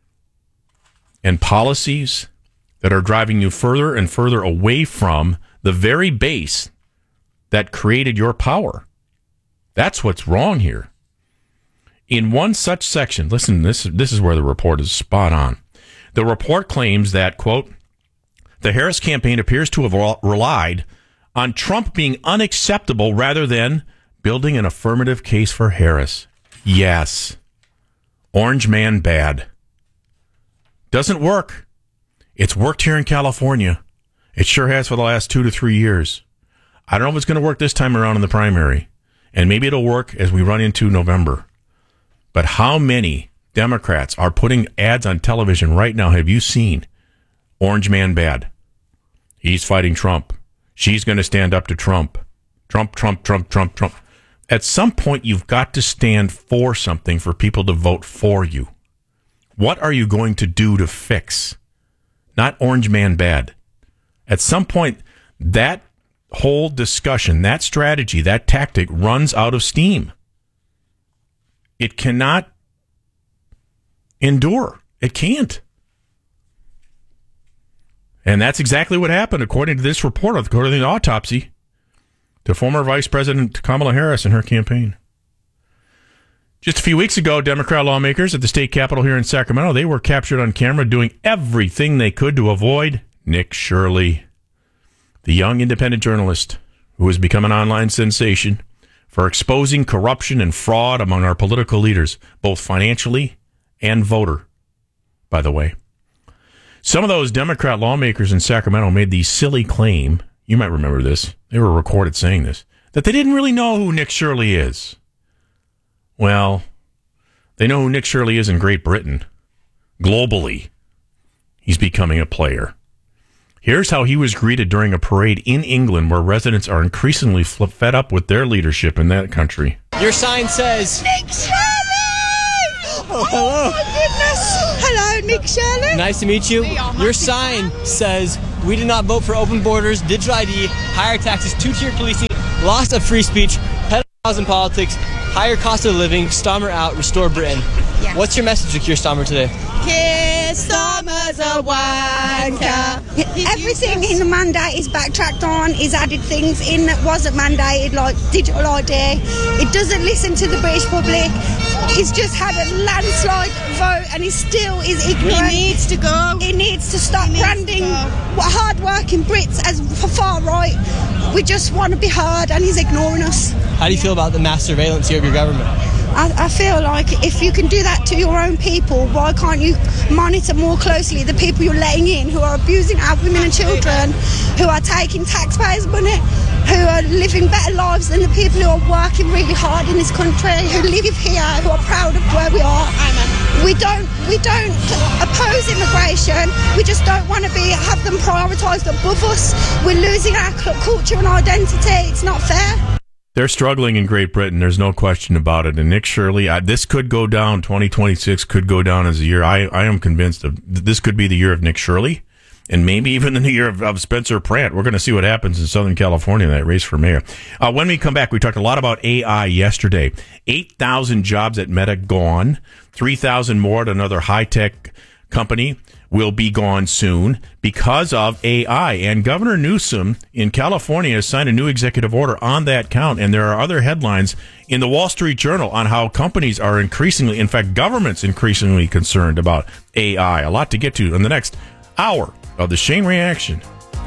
and policies that are driving you further and further away from the very base that created your power. That's what's wrong here. In one such section, listen, this, this is where the report is spot on. The report claims that, quote, the Harris campaign appears to have relied on Trump being unacceptable rather than building an affirmative case for Harris. Yes. Orange man bad. Doesn't work. It's worked here in California. It sure has for the last two to three years. I don't know if it's going to work this time around in the primary, and maybe it'll work as we run into November. But how many Democrats are putting ads on television right now have you seen? Orange man bad. He's fighting Trump. She's going to stand up to Trump. Trump, Trump, Trump, Trump, Trump. At some point, you've got to stand for something for people to vote for you. What are you going to do to fix? Not orange man bad. At some point, that whole discussion, that strategy, that tactic runs out of steam. It cannot endure. It can't. And that's exactly what happened, according to this report, according to the autopsy. to former Vice President Kamala Harris and her campaign. Just a few weeks ago, Democrat lawmakers at the state capitol here in Sacramento, they were captured on camera doing everything they could to avoid Nick Shirley, the young independent journalist who has become an online sensation for exposing corruption and fraud among our political leaders, both financially and voter, by the way. Some of those Democrat lawmakers in Sacramento made the silly claim, you might remember this, they were recorded saying this, that they didn't really know who Nick Shirley is. Well, they know who Nick Shirley is in Great Britain. Globally, he's becoming a player. Here's how he was greeted during a parade in England where residents are increasingly fed up with their leadership in that country. Your sign says... Nick Shirley! Oh, hello. Oh, my goodness. Hello, Nick Shirley. Nice to meet you. Your sign says, we did not vote for open borders, digital I D, higher taxes, two-tier policing, loss of free speech, pedophiles in politics, higher cost of living, Starmer out, restore Britain. Yeah. What's your message to Keir Starmer today? Keir Starmer's a wanker. Everything in the mandate is backtracked on. He's added things in that wasn't mandated, like digital I D. It doesn't listen to the British public. He's just had a landslide vote and he still is ignorant. He needs to go. He needs to stop branding hard-working Brits as far right. We just want to be hard and he's ignoring us. How do you feel about the mass surveillance here of your government? I, I feel like if you can do that to your own people, why can't you monitor more closely the people you're letting in who are abusing our women and children, who are taking taxpayers' money, who are living better lives than the people who are working really hard in this country, who live here, who are proud of where we are. We don't we don't oppose immigration. We just don't want to be have them prioritised above us. We're losing our culture and identity. It's not fair. They're struggling in Great Britain. There's no question about it. And Nick Shirley, I, this could go down. twenty twenty-six could go down as a year. I, I am convinced of this could be the year of Nick Shirley, and maybe even the year of, of Spencer Pratt. We're going to see what happens in Southern California in that race for mayor. Uh, when we come back, we talked a lot about A I yesterday. eight thousand jobs at Meta gone. three thousand more at another high-tech company will be gone soon because of A I. And Governor Newsom in California has signed a new executive order on that count. And there are other headlines in the Wall Street Journal on how companies are increasingly, in fact, governments increasingly concerned about A I. A lot to get to in the next hour of the Shane Reaction.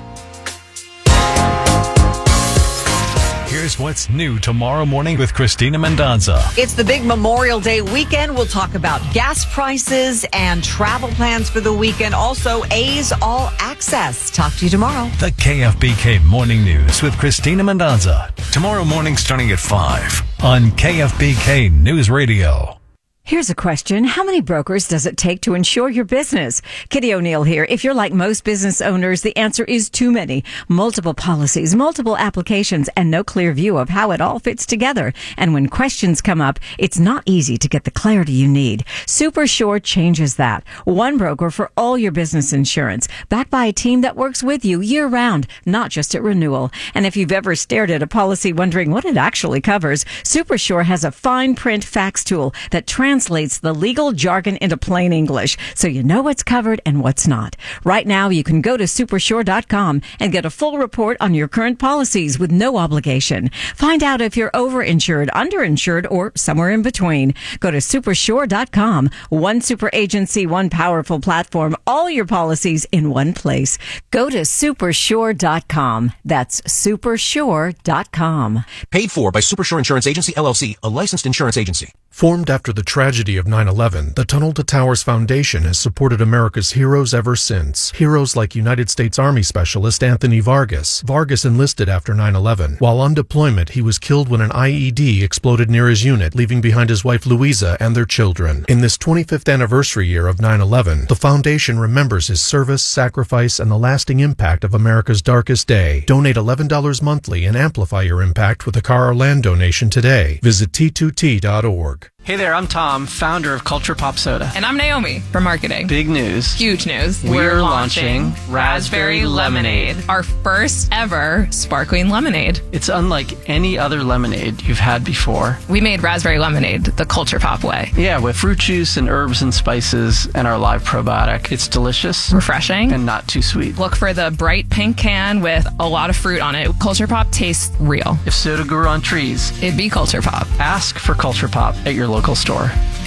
Here's what's new tomorrow morning with Christina Mendonza. It's the big Memorial Day weekend. We'll talk about gas prices and travel plans for the weekend. Also, A's All Access. Talk to you tomorrow. The K F B K Morning News with Christina Mendonza. Tomorrow morning starting at five on K F B K News Radio. Here's a question. How many brokers does it take to insure your business? Kitty O'Neill here. If you're like most business owners, the answer is too many. Multiple policies, multiple applications, and no clear view of how it all fits together. And when questions come up, it's not easy to get the clarity you need. SuperSure changes that. One broker for all your business insurance, backed by a team that works with you year-round, not just at renewal. And if you've ever stared at a policy wondering what it actually covers, SuperSure has a fine print fax tool that translates translates the legal jargon into plain English, so you know what's covered and what's not. Right now, you can go to supersure dot com and get a full report on your current policies with no obligation. Find out if you're overinsured, underinsured, or somewhere in between. Go to supersure dot com. One super agency, one powerful platform, all your policies in one place. Go to supersure dot com. That's supersure dot com. Paid for by Supersure Insurance Agency, L L C, a licensed insurance agency. Formed after the tragedy of nine eleven, the Tunnel to Towers Foundation has supported America's heroes ever since. Heroes like United States Army Specialist Anthony Vargas. Vargas enlisted after nine eleven. While on deployment, he was killed when an I E D exploded near his unit, leaving behind his wife Louisa and their children. In this twenty-fifth anniversary year of nine eleven, the foundation remembers his service, sacrifice, and the lasting impact of America's darkest day. Donate eleven dollars monthly and amplify your impact with a car or land donation today. Visit T two T dot org. Hey there, I'm Tom, founder of Culture Pop Soda. And I'm Naomi from marketing. Big news. Huge news. We're, We're launching, launching Raspberry Lemonade. Lemonade, our first ever sparkling lemonade. It's unlike any other lemonade you've had before. We made Raspberry Lemonade the Culture Pop way. Yeah, with fruit juice and herbs and spices and our live probiotic. It's delicious, refreshing, and not too sweet. Look for the bright pink can with a lot of fruit on it. Culture Pop tastes real. If soda grew on trees, it'd be Culture Pop. Ask for Culture Pop at your local store.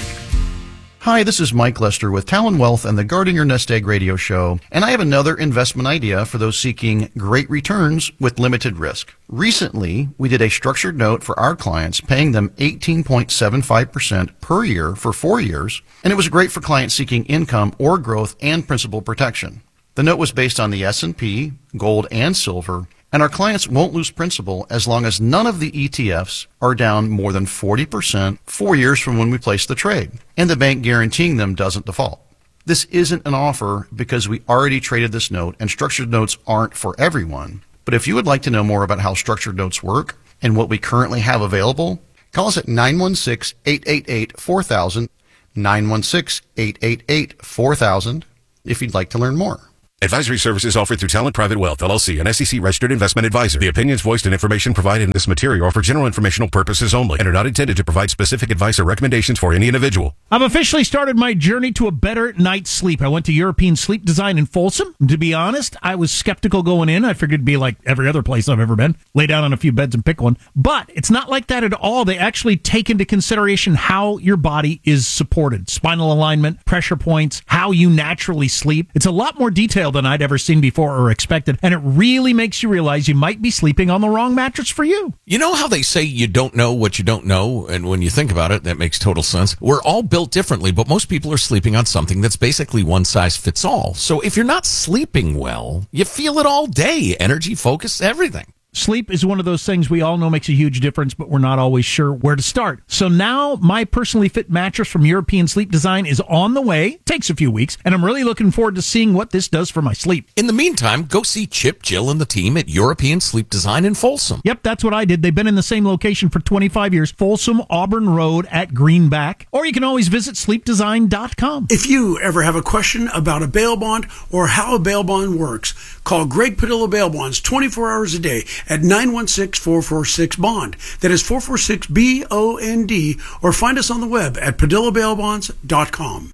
Hi, this is Mike Lester with Talon Wealth and the Guarding Your Nest Egg radio show, and I have another investment idea for those seeking great returns with limited risk. Recently, we did a structured note for our clients, paying them eighteen point seven five percent per year for four years, and it was great for clients seeking income or growth and principal protection. The note was based on the S and P, gold, and silver, and our clients won't lose principal as long as none of the E T Fs are down more than forty percent four years from when we place the trade, and the bank guaranteeing them doesn't default. This isn't an offer because we already traded this note, and structured notes aren't for everyone. But if you would like to know more about how structured notes work and what we currently have available, call us at nine one six, eight eight eight, four thousand, nine one six, eight eight eight, four thousand, if you'd like to learn more. Advisory services offered through Talent Private Wealth, L L C, an S E C-registered investment advisor. The opinions voiced and information provided in this material are for general informational purposes only and are not intended to provide specific advice or recommendations for any individual. I've officially started my journey to a better night's sleep. I went to European Sleep Design in Folsom. To be honest, I was skeptical going in. I figured it'd be like every other place I've ever been. Lay down on a few beds and pick one. But it's not like that at all. They actually take into consideration how your body is supported. Spinal alignment, pressure points, how you naturally sleep. It's a lot more detailed than I'd ever seen before or expected, and it really makes you realize you might be sleeping on the wrong mattress for you. You know how they say you don't know what you don't know, and when you think about it, that makes total sense. We're all built differently, but most people are sleeping on something that's basically one size fits all. So if you're not sleeping well, you feel it all day. Energy, focus, everything. Sleep is one of those things we all know makes a huge difference, but we're not always sure where to start. So now my personally fit mattress from European Sleep Design is on the way. Takes a few weeks, and I'm really looking forward to seeing what this does for my sleep. In the meantime, go see Chip, Jill, and the team at European Sleep Design in Folsom. Yep, that's what I did. They've been in the same location for twenty-five years, Folsom Auburn Road at Greenback. Or you can always visit sleep design dot com. If you ever have a question about a bail bond or how a bail bond works, call Greg Padilla Bail Bonds twenty-four hours a day at nine one six, four four six, BOND. That is four four six B O N D, or find us on the web at padilla bail bonds dot com.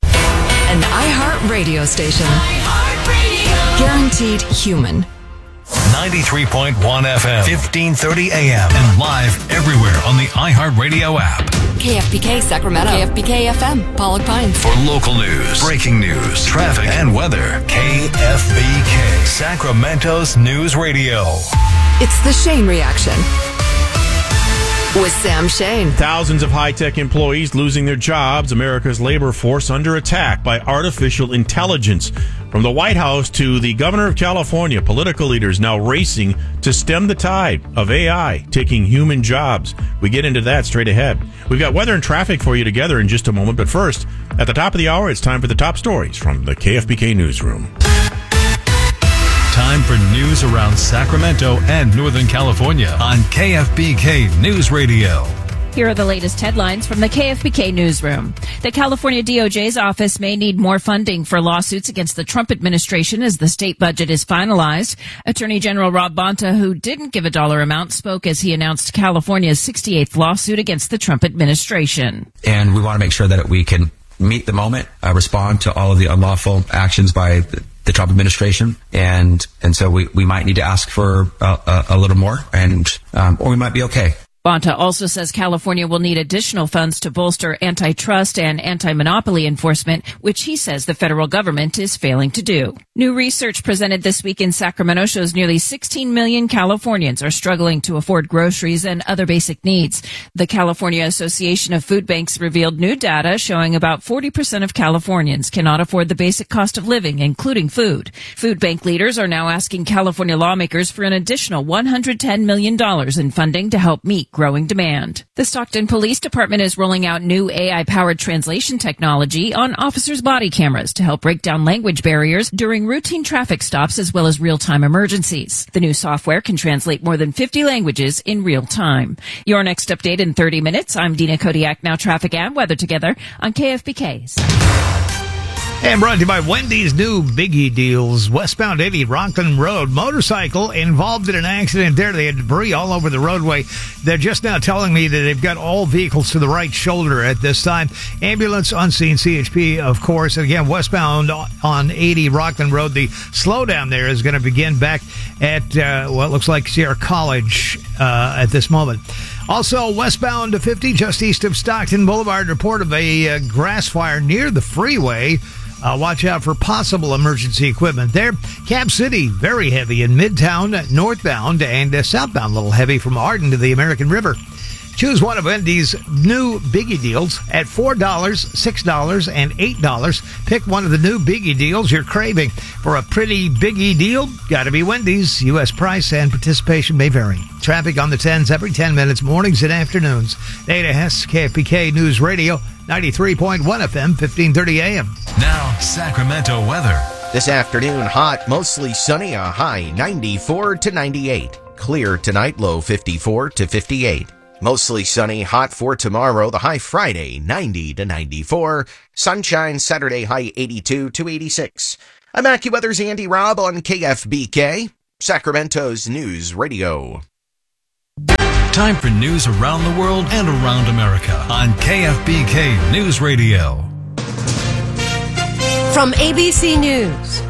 An iHeart radio station. iHeart Radio. Guaranteed human. ninety-three point one F M, fifteen thirty A M, and live everywhere on the iHeartRadio app. K F B K Sacramento. K F B K F M, Pollock Pines. For local news, breaking news, traffic, and weather, K F B K, Sacramento's News Radio. It's the Shane Reaction with Sam Shane. Thousands of high-tech employees losing their jobs. America's labor force under attack by artificial intelligence. From the White House to the governor of California, political leaders now racing to stem the tide of A I taking human jobs. We get into that straight ahead. We've got weather and traffic for you together in just a moment, but first, at the top of the hour, it's time for the top stories from the K F B K Newsroom. Time for news around Sacramento and Northern California on K F B K News Radio. Here are the latest headlines from the K F B K Newsroom. The California D O J's office may need more funding for lawsuits against the Trump administration as the state budget is finalized. Attorney General Rob Bonta, who didn't give a dollar amount, spoke as he announced California's sixty-eighth lawsuit against the Trump administration. And we want to make sure that we can meet the moment, uh, respond to all of the unlawful actions by the, the Trump administration, and and so we, we might need to ask for a, a, a little more, and um, or we might be okay. Bonta also says California will need additional funds to bolster antitrust and anti-monopoly enforcement, which he says the federal government is failing to do. New research presented this week in Sacramento shows nearly sixteen million Californians are struggling to afford groceries and other basic needs. The California Association of Food Banks revealed new data showing about forty percent of Californians cannot afford the basic cost of living, including food. Food bank leaders are now asking California lawmakers for an additional one hundred ten million dollars in funding to help meet growing demand. The Stockton Police Department is rolling out new A I-powered translation technology on officers' body cameras to help break down language barriers during routine traffic stops as well as real-time emergencies. The new software can translate more than fifty languages in real time. Your next update in thirty minutes. I'm Dina Kodiak. Now traffic and weather together on K F B K's. And brought to you by Wendy's new Biggie Deals. Westbound eighty Rockland Road. Motorcycle involved in an accident there. They had debris all over the roadway. They're just now telling me that they've got all vehicles to the right shoulder at this time. Ambulance on scene, C H P, of course. And again, westbound on eighty Rockland Road. The slowdown there is going to begin back at uh, what looks like Sierra College uh, at this moment. Also, westbound to fifty, just east of Stockton Boulevard, report of a uh, grass fire near the freeway. Uh, watch out for possible emergency equipment there. Cap City, very heavy in Midtown, northbound, and uh, southbound, a little heavy from Arden to the American River. Choose one of Wendy's new Biggie Deals at four dollars, six dollars, and eight dollars. Pick one of the new Biggie Deals you're craving. For a pretty Biggie deal, gotta be Wendy's. U S price and participation may vary. Traffic on the tens every ten minutes, mornings and afternoons. Dana Hess, K F B K News Radio, ninety-three point one F M, fifteen thirty A M. Now, Sacramento weather. This afternoon, hot, mostly sunny, a high ninety-four to ninety-eight. Clear tonight, low fifty-four to fifty-eight. Mostly sunny, hot for tomorrow, the high Friday, ninety to ninety-four. Sunshine Saturday, high eighty-two to eighty-six. I'm AccuWeather's Andy Robb on K F B K, Sacramento's News Radio. Time for news around the world and around America on K F B K News Radio. From A B C News,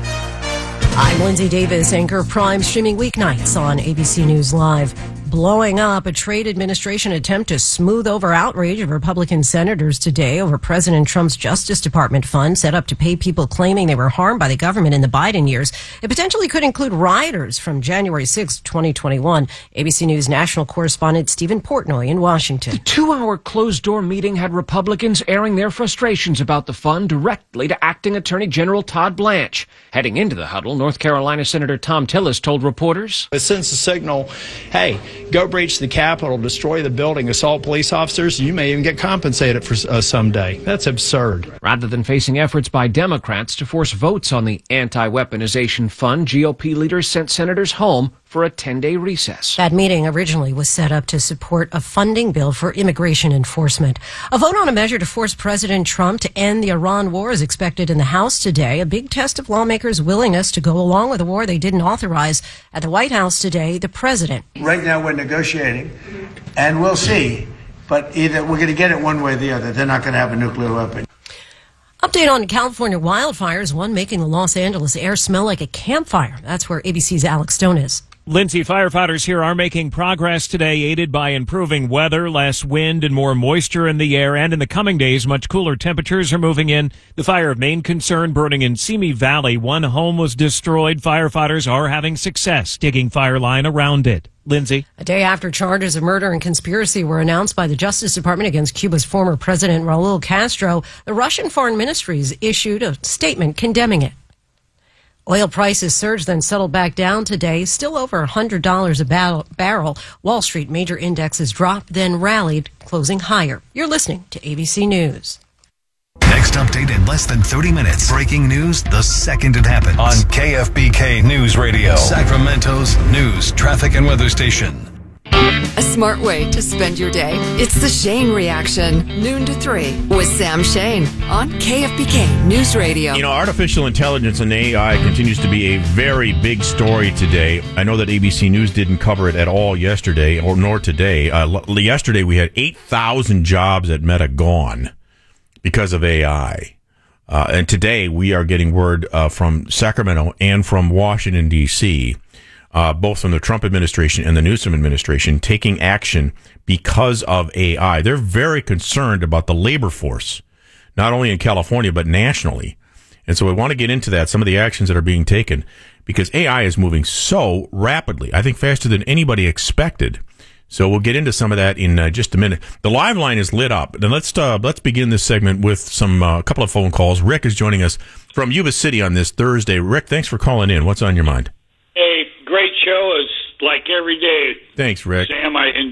I'm Lindsay Davis, anchor Prime, streaming weeknights on A B C News Live. Blowing up a trade administration attempt to smooth over outrage of Republican senators today over President Trump's Justice Department fund set up to pay people claiming they were harmed by the government in the Biden years. It potentially could include rioters from January sixth, twenty twenty-one. A B C News national correspondent Stephen Portnoy in Washington. The two-hour closed-door meeting had Republicans airing their frustrations about the fund directly to Acting Attorney General Todd Blanche. Heading into the huddle, North Carolina Senator Tom Tillis told reporters, "It sends a signal, hey, go breach the Capitol, destroy the building, assault police officers. You may even get compensated for uh, someday. That's absurd." Rather than facing efforts by Democrats to force votes on the anti-weaponization fund, G O P leaders sent senators home for a ten-day recess. That meeting originally was set up to support a funding bill for immigration enforcement. A vote on a measure to force President Trump to end the Iran war is expected in the House today, a big test of lawmakers' willingness to go along with a war they didn't authorize. At the White House today, the president. Right now we're negotiating, and we'll see. But either we're going to get it one way or the other. They're not going to have a nuclear weapon. Update on California wildfires, one making the Los Angeles air smell like a campfire. That's where A B C's Alex Stone is. Lindsay, firefighters here are making progress today, aided by improving weather, less wind, and more moisture in the air. And in the coming days, much cooler temperatures are moving in. The fire of main concern burning in Simi Valley. One home was destroyed. Firefighters are having success digging fire line around it. Lindsay. A day after charges of murder and conspiracy were announced by the Justice Department against Cuba's former president, Raul Castro, the Russian Foreign Ministries issued a statement condemning it. Oil prices surged, then settled back down today, still over one hundred dollars a barrel. Wall Street major indexes dropped, then rallied, closing higher. You're listening to A B C News. Next update in less than thirty minutes. Breaking news the second it happens. On K F B K News Radio, Sacramento's news, traffic, and weather station. A smart way to spend your day. It's the Shane Reaction, noon to three, with Sam Shane on K F B K News Radio. You know, artificial intelligence and A I continues to be a very big story today. I know that A B C News didn't cover it at all yesterday, or nor today. Uh, yesterday we had eight thousand jobs at Meta gone because of A I. Uh, and today we are getting word uh, from Sacramento and from Washington, D C, Uh, both from the Trump administration and the Newsom administration, taking action because of A I. They're very concerned about the labor force, not only in California, but nationally. And so we want to get into that, some of the actions that are being taken, because A I is moving so rapidly, I think faster than anybody expected. So we'll get into some of that in uh, just a minute. The live line is lit up. Then let's uh, let's begin this segment with some uh, couple of phone calls. Rick is joining us from Yuba City on this Thursday. Rick, thanks for calling in. What's on your mind? Hey, great show, is like every day. Thanks, Rick. Sam, I enjoy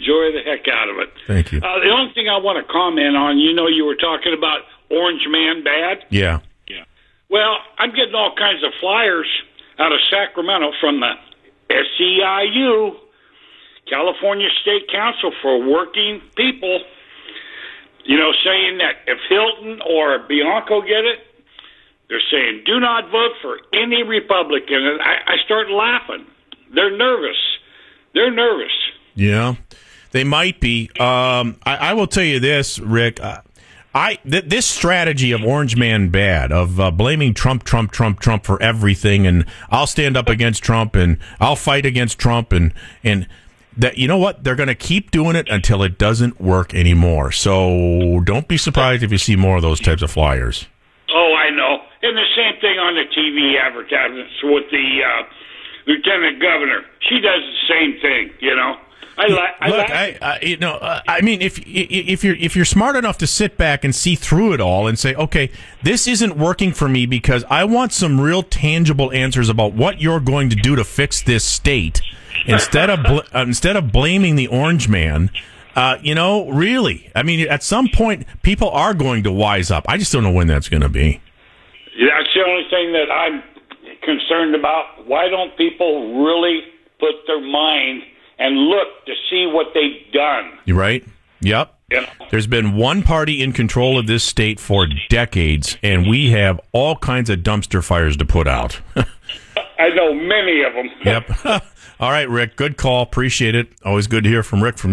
enjoy the heck out of it. Thank you. Uh, the only thing I want to comment on, you know, you were talking about Orange Man bad. Yeah. Yeah. Well, I'm getting all kinds of flyers out of Sacramento from the S E I U, California State Council for Working People, you know, saying that if Hilton or Bianco get it, they're saying, do not vote for any Republican. And I, I start laughing. They're nervous. They're nervous. Yeah, they might be. Um, I, I will tell you this, Rick. Uh, I th- this strategy of Orange Man bad, of uh, blaming Trump, Trump, Trump, Trump for everything, and I'll stand up against Trump, and I'll fight against Trump, and and that, you know what? They're going to keep doing it until it doesn't work anymore. So don't be surprised if you see more of those types of flyers. Oh, I know. And the same thing on the T V advertisements with the uh, lieutenant governor. She does the same thing, you know. I like. I Look, like I, I, you know, uh, I mean, if if you're if you're smart enough to sit back and see through it all and say, okay, this isn't working for me because I want some real tangible answers about what you're going to do to fix this state, instead of bl- uh, instead of blaming the Orange Man. Uh, you know, really, I mean, at some point, people are going to wise up. I just don't know when that's going to be. That's the only thing that I'm concerned about. Why don't people really put their mind and look to see what they've done? You right? Yep. You know? There's been one party in control of this state for decades, and we have all kinds of dumpster fires to put out. I know many of them. Yep. All right, Rick. Good call. Appreciate it. Always good to hear from Rick from